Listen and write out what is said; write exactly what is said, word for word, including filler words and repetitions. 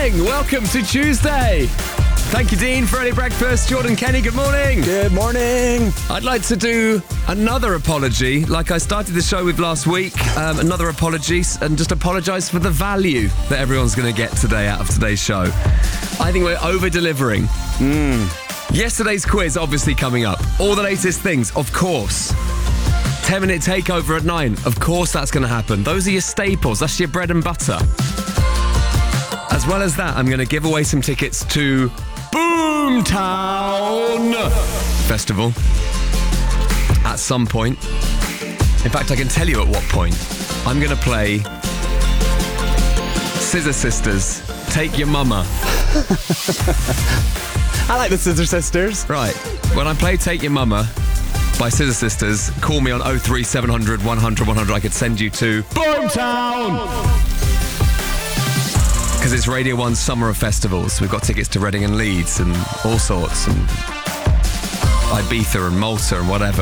morning. Welcome to Tuesday. Thank you, Dean, for early breakfast. Jordan, Kenny, good morning. Good morning. I'd like to do another apology, like I started the show with last week. Um, another apology, and just apologise for the value that everyone's going to get today out of today's show. I think we're over-delivering. Mm. Yesterday's quiz, obviously, coming up. All the latest things, of course. ten-minute takeover at nine. Of course that's going to happen. Those are your staples. That's your bread and butter. As well as that, I'm going to give away some tickets to Boomtown Festival at some point. In fact, I can tell you at what point. I'm going to play Scissor Sisters, Take Your Mama. I like the Scissor Sisters. Right. When I play Take Your Mama by Scissor Sisters, call me on oh three seven hundred, one hundred, one hundred. I could send you to Boomtown. Because it's Radio one's Summer of Festivals. We've got tickets to Reading and Leeds and all sorts, and Ibiza and Malta and whatever.